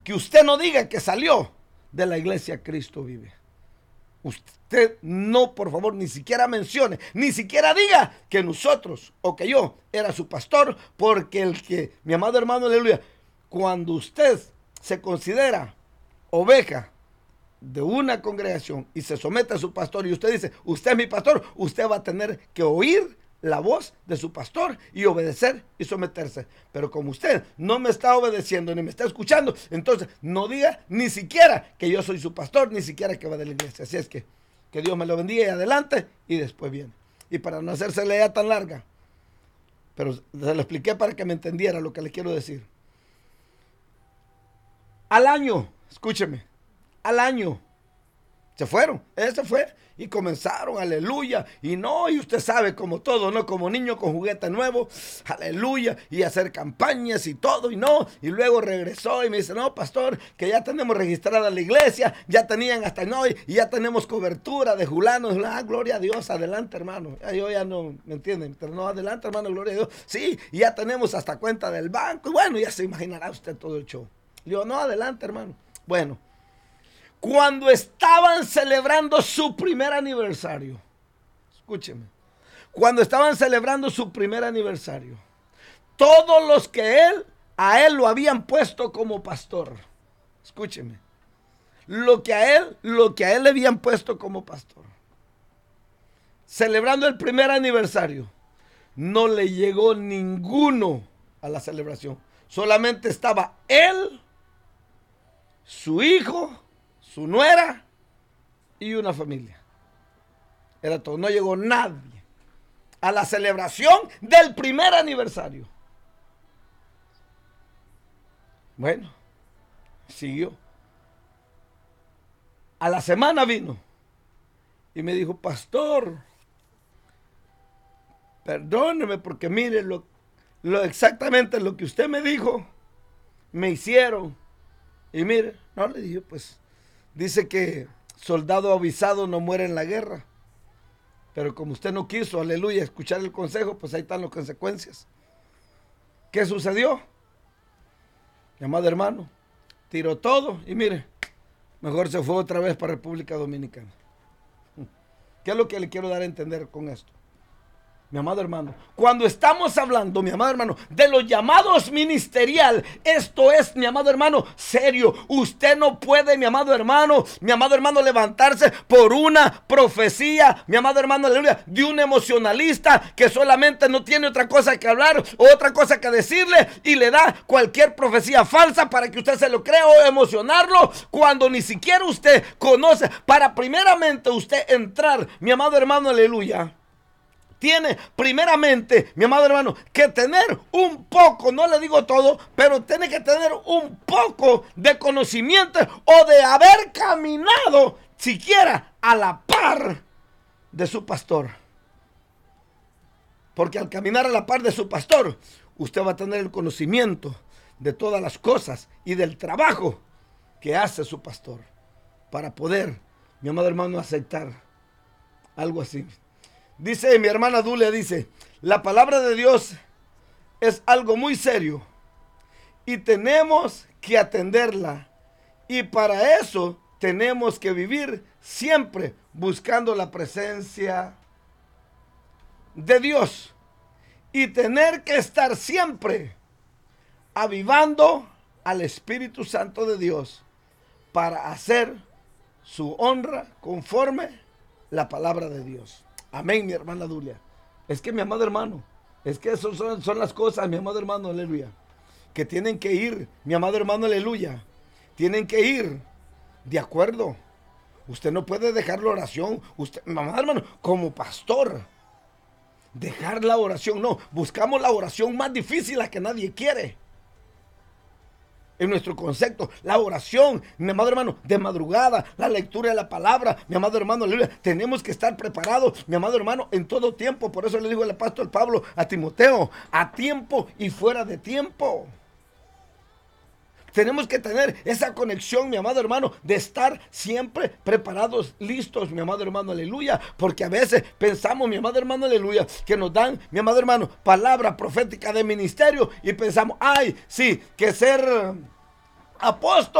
que usted no diga que salió de la iglesia Cristo Vive. Usted no, por favor, ni siquiera mencione, ni siquiera diga que nosotros o que yo era su pastor, porque mi amado hermano, aleluya, cuando usted se considera oveja de una congregación y se somete a su pastor y usted dice, usted es mi pastor, usted va a tener que oír la voz de su pastor y obedecer y someterse. Pero como usted no me está obedeciendo ni me está escuchando, entonces no diga ni siquiera que yo soy su pastor, ni siquiera que va de la iglesia. Así es que Dios me lo bendiga y adelante y después viene. Y para no hacerse la idea tan larga, pero se lo expliqué para que me entendiera lo que le quiero decir. Al año, escúcheme, al año se fueron, ese fue, y comenzaron, aleluya, y usted sabe, como todo, ¿no? Como niño con juguete nuevo, aleluya, y hacer campañas y todo, y luego regresó y me dice, no, pastor, que ya tenemos registrada la iglesia, ya tenían hasta, y ya tenemos cobertura de julanos, gloria a Dios, adelante, hermano, yo ya no, ¿me entienden? Pero no, adelante, hermano, gloria a Dios, sí, y ya tenemos hasta cuenta del banco, y bueno, ya se imaginará usted todo el show. Le digo, no, adelante, hermano, bueno. Cuando estaban celebrando su primer aniversario, escúcheme, cuando estaban celebrando su primer aniversario, todos los que a él lo habían puesto como pastor, escúcheme, lo que a él le habían puesto como pastor, celebrando el primer aniversario, no le llegó ninguno a la celebración, solamente estaba él, su hijo, su nuera y una familia. Era todo, no llegó nadie a la celebración del primer aniversario. Bueno, siguió. A la semana vino y me dijo, pastor, perdóneme porque mire exactamente lo que usted me dijo, me hicieron. Y mire, no, le dije, pues, dice que soldado avisado no muere en la guerra. Pero como usted no quiso, aleluya, escuchar el consejo, pues ahí están las consecuencias. ¿Qué sucedió? Mi amado hermano, tiró todo y mire, mejor se fue otra vez para República Dominicana. ¿Qué es lo que le quiero dar a entender con esto? Mi amado hermano, cuando estamos hablando, mi amado hermano, de los llamados ministerial, esto es, mi amado hermano, serio. Usted no puede, mi amado hermano, levantarse por una profecía, mi amado hermano, aleluya, de un emocionalista que solamente no tiene otra cosa que hablar o otra cosa que decirle y le da cualquier profecía falsa para que usted se lo crea o emocionarlo cuando ni siquiera usted conoce. Para primeramente usted entrar, mi amado hermano, aleluya, tiene primeramente, mi amado hermano, que tener un poco, no le digo todo, pero tiene que tener un poco de conocimiento o de haber caminado siquiera a la par de su pastor. Porque al caminar a la par de su pastor, usted va a tener el conocimiento de todas las cosas y del trabajo que hace su pastor para poder, mi amado hermano, aceptar algo así. Dice mi hermana Dulia, dice, la palabra de Dios es algo muy serio y tenemos que atenderla. Y para eso tenemos que vivir siempre buscando la presencia de Dios y tener que estar siempre avivando al Espíritu Santo de Dios para hacer su honra conforme la palabra de Dios. Amén, mi hermana Dulia. Es que, mi amado hermano, es que eso son las cosas, mi amado hermano, aleluya, que tienen que ir, mi amado hermano, aleluya, tienen que ir de acuerdo. Usted no puede dejar la oración, usted, mi amado hermano, como pastor, dejar la oración, no, buscamos la oración más difícil, la que nadie quiere. En nuestro concepto, la oración, mi amado hermano, de madrugada, la lectura de la palabra, mi amado hermano, aleluya, tenemos que estar preparados, mi amado hermano, en todo tiempo. Por eso le dijo el apóstol Pablo a Timoteo, a tiempo y fuera de tiempo. Tenemos que tener esa conexión, mi amado hermano, de estar siempre preparados, listos, mi amado hermano, aleluya. Porque a veces pensamos, mi amado hermano, aleluya, que nos dan, mi amado hermano, palabra profética de ministerio y pensamos, ay, sí, que ser apóstol.